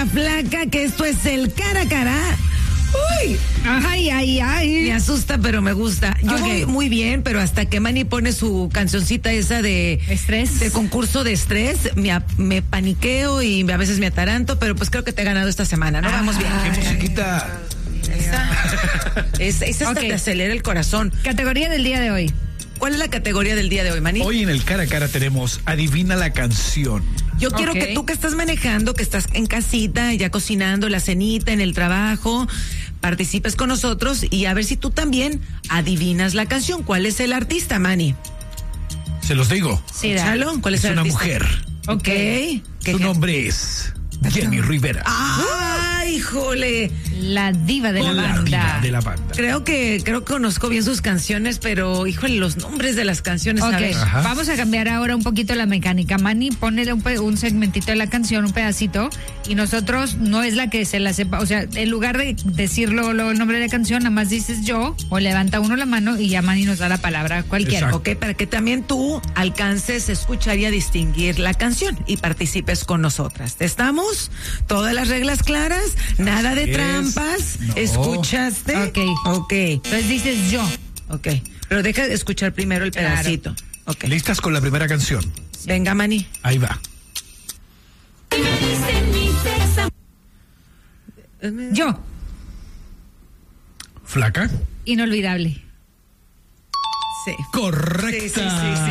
amiga flaca, que esto es el cara a cara. Uy, Ay. me asusta, pero me gusta. Yo voy muy bien, pero hasta que Manny pone su cancioncita esa de estrés, de concurso de estrés, me paniqueo y a veces me ataranto, pero pues creo que te he ganado esta semana, ¿no? Vamos bien. ¿Qué musiquita? Esa hasta te acelera el corazón. Categoría del día de hoy. ¿Cuál es la categoría del día de hoy, Manny? Hoy en el cara a cara tenemos Adivina la canción. Yo quiero que tú que estás manejando, que estás en casita, ya cocinando la cenita, en el trabajo, participes con nosotros y a ver si tú también adivinas la canción. ¿Cuál es el artista, Manny? Se los digo. Sí, Échalo. ¿Cuál es el una artista? mujer. Ok. Su nombre es Jenny Rivera. ¡Ay, híjole! La diva de la banda. diva de la banda. Creo que conozco bien sus canciones, pero híjole, los nombres de las canciones, Ok, a ver. Ajá. vamos a cambiar ahora un poquito la mecánica. Manny, ponle un segmentito de la canción, un pedacito, y nosotros no es la que se la sepa. O sea, en lugar de decirlo el nombre de la canción, nada más dices yo, o levanta uno la mano y ya Manny nos da la palabra cualquiera. Exacto. Ok, para que también tú alcances a escuchar y a distinguir la canción y participes con nosotras. ¿Estamos? ¿Todas las reglas claras? Nada de es. trampas. No. ¿Escuchaste? Ok. Entonces dices yo. Ok. Pero deja de escuchar primero el Claro. pedacito. Ok. ¿Listas con la primera canción? Venga, Manny. Ahí va. Yo. ¿Flaca? Inolvidable. Sí. Correcta. Sí.